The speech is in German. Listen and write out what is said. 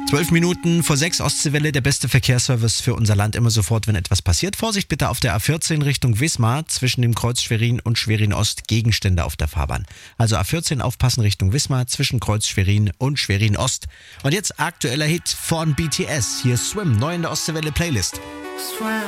12 Minuten vor 6 Ostseewelle, der beste Verkehrsservice für unser Land immer sofort, wenn etwas passiert. Vorsicht bitte auf der A14 Richtung Wismar, zwischen dem Kreuz Schwerin und Schwerin Ost Gegenstände auf der Fahrbahn. Also A14 aufpassen Richtung Wismar, zwischen Kreuz Schwerin und Schwerin Ost. Und jetzt aktueller Hit von BTS, hier Swim, neu in der Ostseewelle Playlist. Swim.